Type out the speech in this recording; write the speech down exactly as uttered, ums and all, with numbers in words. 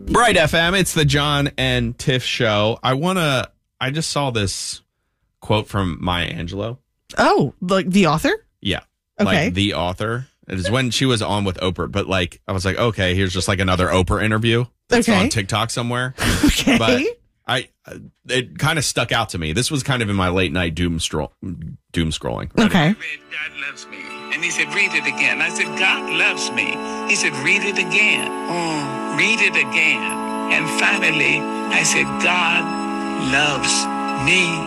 Bright F M, it's the John and Tiff show. I want to, I just saw this quote from Maya Angelou. Oh, like the author? Yeah. Okay. Like the author. It is when she was on with Oprah, but like, I was like, okay, here's just like another Oprah interview. It's Okay. on TikTok somewhere. Okay. But I, it kind of stuck out to me. This was kind of in my late night doom stroll, doom scrolling. Ready? Okay. God loves me. And he said, read it again. I said, God loves me. He said, read it again. Mm, read it again. And finally, I said, God loves me.